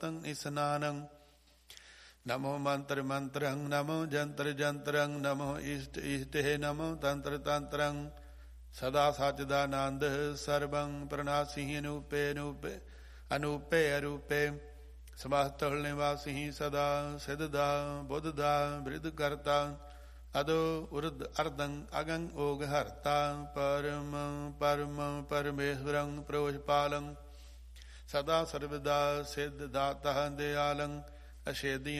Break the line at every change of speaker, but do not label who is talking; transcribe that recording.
ਤੰ ਇਸਨਾਨੰ। ਨਮੋ ਮੰਤਰ ਮੰਤਰੰ ਨਮੋ ਜੰਤਰ ਜੰਤਰੰ ਨਮੋ ਇਸ਼ਟ ਇਸ਼ਟੇ ਨਮੋ ਤੰਤਰ ਤੰਤਰੰ। ਸਦਾ ਸਚਿਦਾਨੰਦ ਸਰਬੰ ਪ੍ਰਣਾਸੀ ਅਨੂਪੇ ਅਨੂਪੇ ਅਨੂਪੇ ਅਰੂਪੇ। ਸਮਸਤ ਹੁਲ ਨਿਵਾਸੀ ਸਦਾ ਸਿੱਧਦਾ ਬੁੱਧਦਾ ਬ੍ਰਿਧ ਕਰਤਾ। ਅਦੋ ਉਰਧ ਅਰਧੰ ਅਗੰ ਓਗ ਹਰਤਾ। ਪਰਮ ਪਰਮ ਪਰਮੇਸ਼ਵਰੰ ਪ੍ਰੋਸ਼ਪਾਲੰ। ਸਦਾ ਸਰਵਦਾ ਸਿੱਧ ਦਾਤਾ ਦਿਆਲੰ। ਅਛੇਦੀ